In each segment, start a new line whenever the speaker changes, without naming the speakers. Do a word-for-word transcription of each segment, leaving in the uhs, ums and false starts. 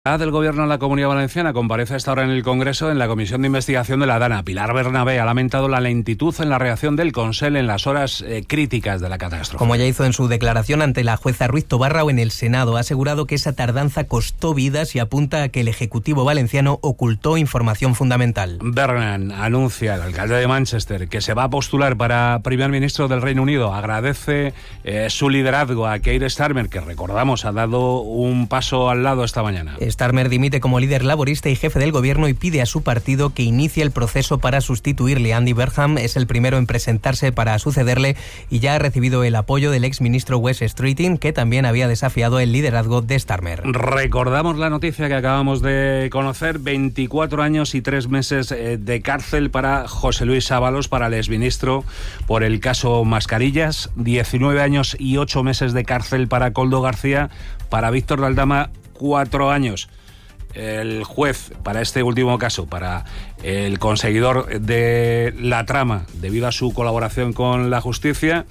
La del Gobierno en la Comunidad Valenciana comparece a esta hora en el Congreso en la Comisión de Investigación de la DANA. Pilar Bernabé ha lamentado la lentitud en la reacción del Consell en las horas eh, críticas de la catástrofe.
Como ya hizo en su declaración ante la jueza Ruiz Tobarra o en el Senado, ha asegurado que esa tardanza costó vidas y apunta a que el Ejecutivo valenciano ocultó información fundamental.
Bernabé anuncia, el alcalde de Manchester, que se va a postular para primer ministro del Reino Unido. Agradece eh, su liderazgo a Keir Starmer, que recordamos ha dado un paso al lado esta mañana.
Starmer dimite como líder laborista y jefe del gobierno y pide a su partido que inicie el proceso para sustituirle. Andy Burnham es el primero en presentarse para sucederle y ya ha recibido el apoyo del exministro Wes Streeting, que también había desafiado el liderazgo de Starmer.
Recordamos la noticia que acabamos de conocer: veinticuatro años y tres meses de cárcel para José Luis Ábalos, para el exministro, por el caso Mascarillas. diecinueve años y ocho meses de cárcel para Koldo García. Para Víctor de Aldama, cuatro años. El juez, para este último caso, para el conseguidor de la trama, debido a su colaboración con la justicia,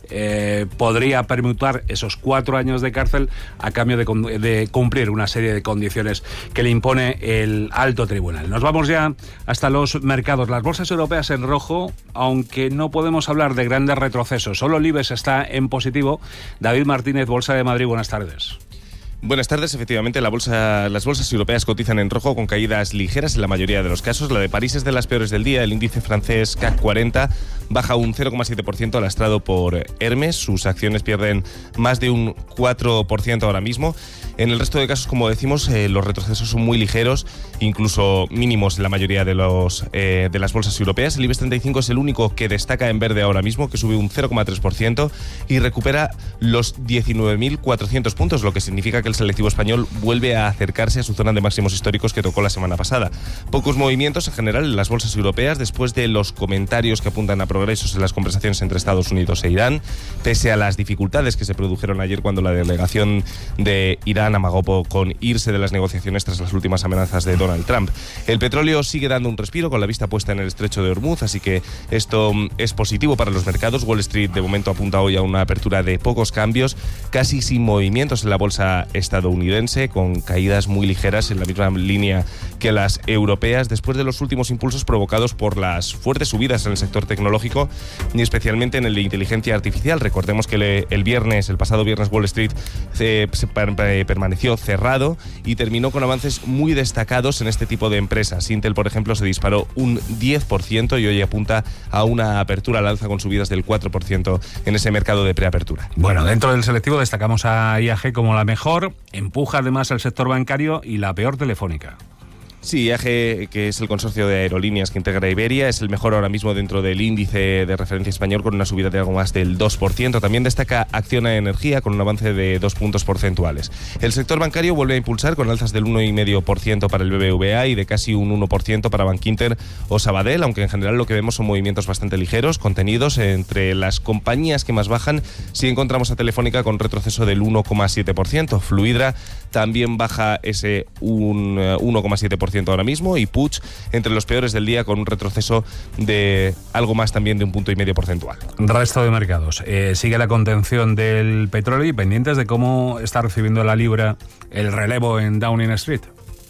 eh, podría permutar esos cuatro años de cárcel a cambio de, de cumplir una serie de condiciones que le impone el alto tribunal. Nos vamos ya hasta los mercados. Las bolsas europeas en rojo, aunque no podemos hablar de grandes retrocesos. Solo el IBEX está en positivo. David Martínez, Bolsa de Madrid, buenas tardes.
Buenas tardes. Efectivamente, la bolsa, las bolsas europeas cotizan en rojo con caídas ligeras en la mayoría de los casos. La de París es de las peores del día. El índice francés C A C cuarenta baja un cero coma siete por ciento lastrado por Hermes. Sus acciones pierden más de un cuatro por ciento ahora mismo. En el resto de casos, como decimos, eh, los retrocesos son muy ligeros, incluso mínimos en la mayoría de, los, eh, de las bolsas europeas. El IBEX treinta y cinco es el único que destaca en verde ahora mismo, que sube un cero coma tres por ciento y recupera los diecinueve mil cuatrocientos puntos, lo que significa que el selectivo español vuelve a acercarse a su zona de máximos históricos que tocó la semana pasada. Pocos movimientos en general en las bolsas europeas después de los comentarios que apuntan a progresos en las conversaciones entre Estados Unidos e Irán, pese a las dificultades que se produjeron ayer cuando la delegación de Irán amagó con irse de las negociaciones tras las últimas amenazas de Donald Trump. El petróleo sigue dando un respiro con la vista puesta en el estrecho de Hormuz, así que esto es positivo para los mercados. Wall Street de momento apunta hoy a una apertura de pocos cambios, casi sin movimientos en la bolsa estadounidense, con caídas muy ligeras en la misma línea que las europeas, después de los últimos impulsos provocados por las fuertes subidas en el sector tecnológico y especialmente en el de inteligencia artificial. Recordemos que le, el viernes, el pasado viernes, Wall Street se, se per, per, permaneció cerrado y terminó con avances muy destacados en este tipo de empresas. Intel, por ejemplo, se disparó un diez por ciento y hoy apunta a una apertura al alza con subidas del cuatro por ciento en ese mercado de preapertura.
Bueno, dentro del selectivo destacamos a I A G como la mejor. Empuja además el sector bancario y la peor Telefónica.
Sí, I A G, que es el consorcio de aerolíneas que integra Iberia, es el mejor ahora mismo dentro del índice de referencia español, con una subida de algo más del dos por ciento. También destaca Acciona Energía con un avance de dos puntos porcentuales. El sector bancario vuelve a impulsar con alzas del uno coma cinco por ciento para el B B V A y de casi un uno por ciento para Bankinter o Sabadell, aunque en general lo que vemos son movimientos bastante ligeros, contenidos. Entre las compañías que más bajan, sí encontramos a Telefónica con retroceso del uno coma siete por ciento. Fluidra también baja ese un uno coma siete por ciento ahora mismo, y Puig entre los peores del día con un retroceso de algo más también de un punto y medio porcentual.
Resto de mercados. Eh, sigue la contención del petróleo y pendientes de cómo está recibiendo la libra el relevo en Downing Street.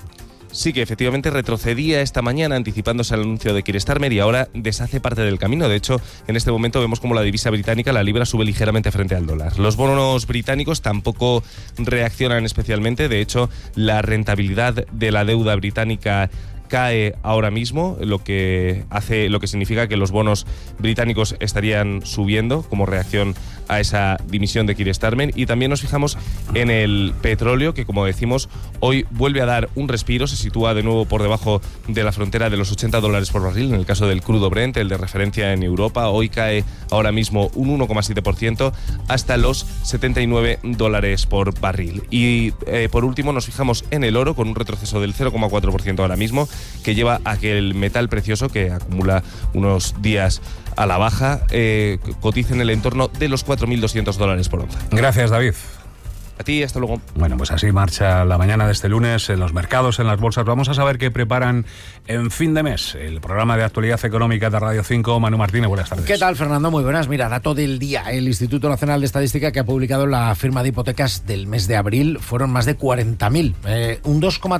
Sí, que efectivamente retrocedía esta mañana anticipándose al anuncio de Keir Starmer y ahora deshace parte del camino. De hecho, en este momento vemos como la divisa británica, la libra, sube ligeramente frente al dólar. Los bonos británicos tampoco reaccionan especialmente. De hecho, la rentabilidad de la deuda británica cae ahora mismo, lo que hace, lo que significa que los bonos británicos estarían subiendo como reacción a esa dimisión de Keir Starmer. Y también nos fijamos en el petróleo, que como decimos, hoy vuelve a dar un respiro, se sitúa de nuevo por debajo de la frontera de los ochenta dólares por barril, en el caso del crudo Brent, el de referencia en Europa. Hoy cae ahora mismo un uno coma siete por ciento hasta los setenta y nueve dólares por barril. Y eh, por último nos fijamos en el oro, con un retroceso del cero coma cuatro por ciento ahora mismo, que lleva a que el metal precioso, que acumula unos días a la baja, eh, cotice en el entorno de los cuatro mil doscientos dólares por onza.
Gracias, David.
A ti, hasta luego.
Bueno, pues así marcha la mañana de este lunes en los mercados, en las bolsas. Vamos a saber qué preparan en fin de mes. El programa de actualidad económica de Radio cinco. Manu Martínez, buenas tardes.
¿Qué tal, Fernando? Muy buenas. Mira, dato del día. El Instituto Nacional de Estadística, que ha publicado la firma de hipotecas del mes de abril, fueron más de cuarenta mil. Eh, un dos coma